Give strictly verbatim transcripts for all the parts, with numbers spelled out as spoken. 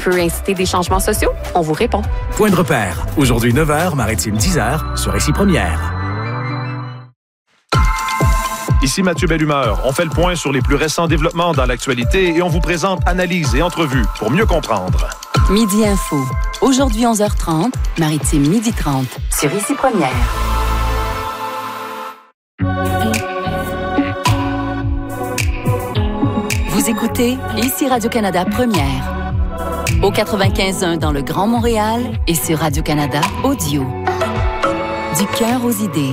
peut inciter des changements sociaux? On vous répond. Point de repère. Aujourd'hui neuf heures, Maritime dix heures, sur Ici Première. Ici Mathieu Bellumeur. On fait le point sur les plus récents développements dans l'actualité et on vous présente analyses et entrevues pour mieux comprendre. Midi Info. Aujourd'hui onze heures trente, Maritime midi trente, sur Ici Première. Vous écoutez Ici Radio-Canada Première. Au quatre-vingt-quinze point un dans le Grand Montréal et sur Radio-Canada Audio. Du cœur aux idées.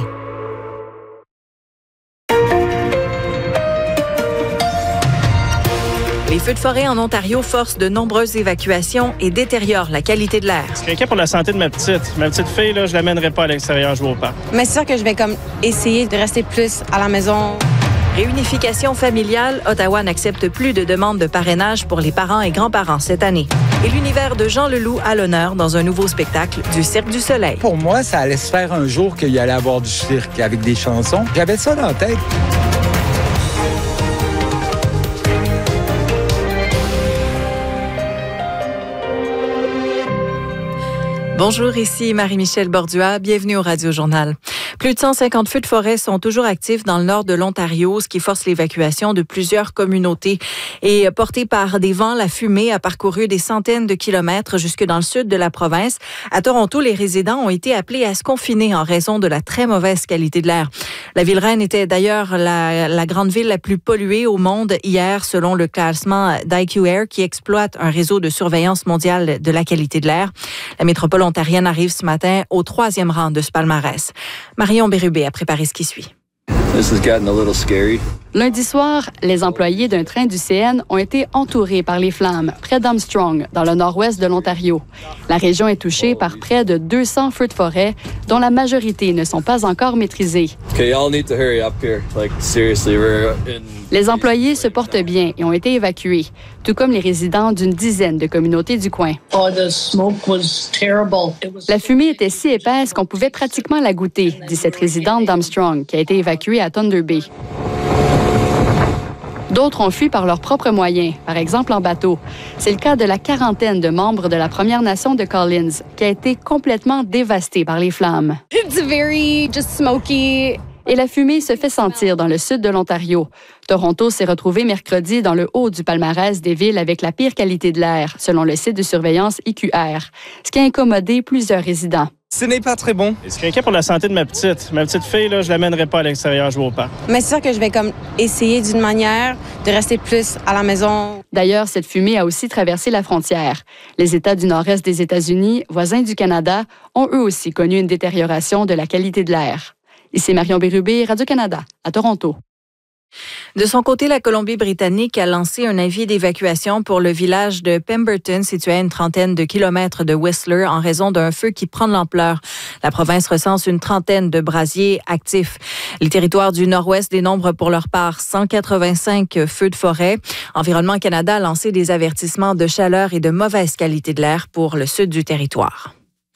Les feux de forêt en Ontario forcent de nombreuses évacuations et détériorent la qualité de l'air. Je suis inquiet pour la santé de ma petite. Ma petite fille, là, je l'amènerai pas à l'extérieur jouer au parc. Mais c'est sûr que je vais comme essayer de rester plus à la maison. Réunification familiale, Ottawa n'accepte plus de demandes de parrainage pour les parents et grands-parents cette année. Et l'univers de Jean Leloup à l'honneur dans un nouveau spectacle du Cirque du Soleil. Pour moi, ça allait se faire un jour qu'il y allait avoir du cirque avec des chansons. J'avais ça dans la tête. Bonjour, ici Marie-Michel Bordua. Bienvenue au Radio-Journal. Plus de cent cinquante feux de forêt sont toujours actifs dans le nord de l'Ontario, ce qui force l'évacuation de plusieurs communautés. Et portée par des vents, la fumée a parcouru des centaines de kilomètres jusque dans le sud de la province. À Toronto, les résidents ont été appelés à se confiner en raison de la très mauvaise qualité de l'air. La ville reine était d'ailleurs la, la grande ville la plus polluée au monde hier, selon le classement d'I Q Air, qui exploite un réseau de surveillance mondiale de la qualité de l'air. La métropole ontarienne arrive ce matin au troisième rang de ce palmarès. Marion Bérubé a préparé ce qui suit. This has gotten a little scary. Lundi soir, les employés d'un train du C N ont été entourés par les flammes près d'Armstrong, dans le nord-ouest de l'Ontario. La région est touchée par près de deux cents feux de forêt, dont la majorité ne sont pas encore maîtrisés. Okay, y'all need to hurry up here. Like, seriously, we're in... Les employés se portent bien et ont été évacués, tout comme les résidents d'une dizaine de communautés du coin. Oh, the smoke was terrible. It was... La fumée était si épaisse qu'on pouvait pratiquement la goûter, dit cette résidente d'Armstrong, qui a été évacuée à Thunder Bay. D'autres ont fui par leurs propres moyens, par exemple en bateau. C'est le cas de la quarantaine de membres de la Première Nation de Collins, qui a été complètement dévastée par les flammes. It's very just smoky. Et la fumée se fait sentir dans le sud de l'Ontario. Toronto s'est retrouvé mercredi dans le haut du palmarès des villes avec la pire qualité de l'air, selon le site de surveillance I Q R, ce qui a incommodé plusieurs résidents. Ce n'est pas très bon. Je suis inquiet pour la santé de ma petite. Ma petite fille, là, je l'amènerai pas à l'extérieur jouer au parc. Mais c'est sûr que je vais comme essayer d'une manière de rester plus à la maison. D'ailleurs, cette fumée a aussi traversé la frontière. Les États du nord-est des États-Unis, voisins du Canada, ont eux aussi connu une détérioration de la qualité de l'air. Ici Marion Bérubé, Radio-Canada, à Toronto. De son côté, la Colombie-Britannique a lancé un avis d'évacuation pour le village de Pemberton, situé à une trentaine de kilomètres de Whistler, en raison d'un feu qui prend de l'ampleur. La province recense une trentaine de brasiers actifs. Les territoires du nord-ouest dénombrent pour leur part cent quatre-vingt-cinq feux de forêt. Environnement Canada a lancé des avertissements de chaleur et de mauvaise qualité de l'air pour le sud du territoire.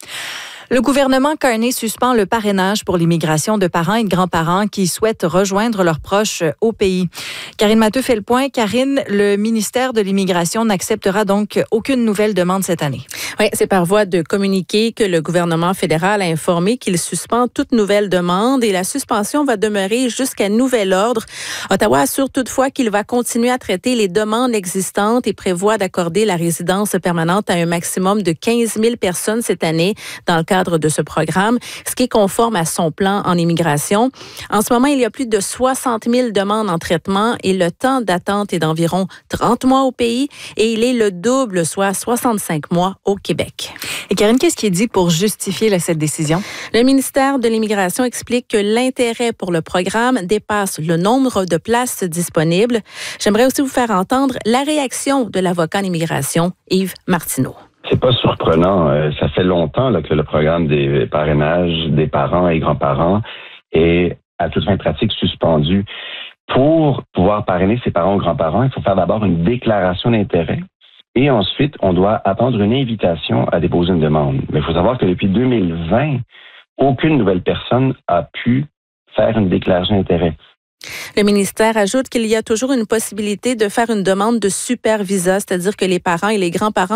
Le gouvernement Carney suspend le parrainage pour l'immigration de parents et de grands-parents qui souhaitent rejoindre leurs proches au pays. Karine Matteux fait le point. Karine, le ministère de l'Immigration n'acceptera donc aucune nouvelle demande cette année. Oui, c'est par voie de communiqué que le gouvernement fédéral a informé qu'il suspend toute nouvelle demande et la suspension va demeurer jusqu'à nouvel ordre. Ottawa assure toutefois qu'il va continuer à traiter les demandes existantes et prévoit d'accorder la résidence permanente à un maximum de quinze mille personnes cette année dans le cadre de ce programme, ce qui est conforme à son plan en immigration. En ce moment, il y a plus de soixante mille demandes en traitement et le temps d'attente est d'environ trente mois au pays et il est le double, soit soixante-cinq mois au Québec. Et Karine, qu'est-ce qui est dit pour justifier cette décision? Le ministère de l'Immigration explique que l'intérêt pour le programme dépasse le nombre de places disponibles. J'aimerais aussi vous faire entendre la réaction de l'avocat en immigration, Yves Martineau. C'est pas surprenant. Ça fait longtemps là, que le programme des parrainages des parents et grands-parents est à toute fin pratique suspendu. Pour pouvoir parrainer ses parents ou grands-parents, il faut faire d'abord une déclaration d'intérêt. Et ensuite, on doit attendre une invitation à déposer une demande. Mais il faut savoir que depuis deux mille vingt, aucune nouvelle personne a pu faire une déclaration d'intérêt. Le ministère ajoute qu'il y a toujours une possibilité de faire une demande de super visa, c'est-à-dire que les parents et les grands-parents